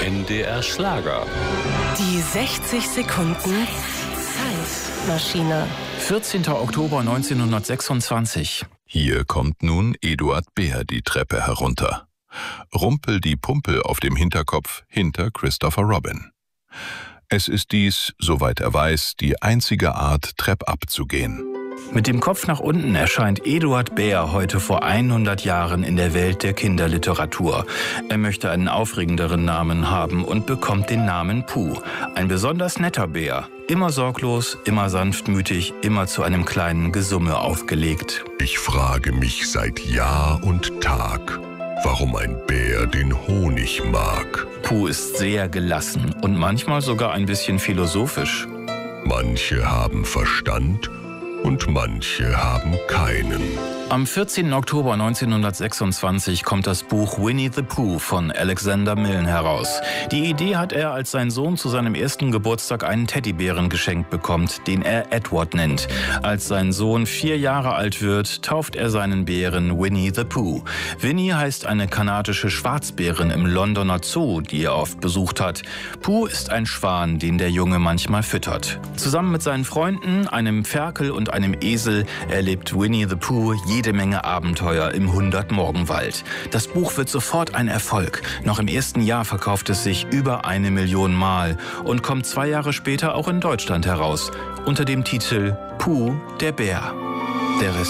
NDR Schlager. Die 60 Sekunden Zeitmaschine. 14. Oktober 1926. Hier kommt nun Eduard Behr die Treppe herunter. Rumpel die Pumpel auf dem Hinterkopf hinter Christopher Robin. Es ist dies, soweit er weiß, die einzige Art, treppab zu gehen. Mit dem Kopf nach unten erscheint Eduard Behr heute vor 100 Jahren in der Welt der Kinderliteratur. Er möchte einen aufregenderen Namen haben und bekommt den Namen Puh. Ein besonders netter Bär. Immer sorglos, immer sanftmütig, immer zu einem kleinen Gesumme aufgelegt. Ich frage mich seit Jahr und Tag, warum ein Bär den Honig mag. Puh ist sehr gelassen und manchmal sogar ein bisschen philosophisch. Manche haben Verstand und manche haben keinen. Am 14. Oktober 1926 kommt das Buch Winnie the Pooh von Alexander Milne heraus. Die Idee hat er, als sein Sohn zu seinem ersten Geburtstag einen Teddybären geschenkt bekommt, den er Edward nennt. Als sein Sohn 4 Jahre alt wird, tauft er seinen Bären Winnie the Pooh. Winnie heißt eine kanadische Schwarzbärin im Londoner Zoo, die er oft besucht hat. Pooh ist ein Schwan, den der Junge manchmal füttert. Zusammen mit seinen Freunden, einem Ferkel und einem Esel, erlebt Winnie the Pooh jede Menge Abenteuer im 100-Morgenwald. Das Buch wird sofort ein Erfolg. Noch im ersten Jahr verkauft es sich über 1 Million Mal und kommt 2 Jahre später auch in Deutschland heraus, unter dem Titel Puh, der Bär. Der Rest